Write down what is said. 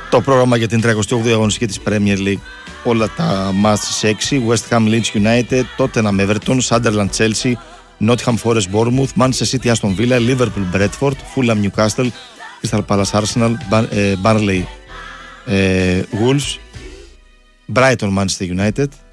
Το πρόγραμμα για την 38η αγωνιστική της Premier League. Όλα τα μάτς στις 6. West Ham Leeds United, Tottenham Everton, Sunderland Chelsea, Nottingham Forest Bournemouth, Manchester City Aston Villa, Liverpool Bradford, Fulham Newcastle, Crystal Palace Arsenal, Burnley Wolves, Brighton Manchester United,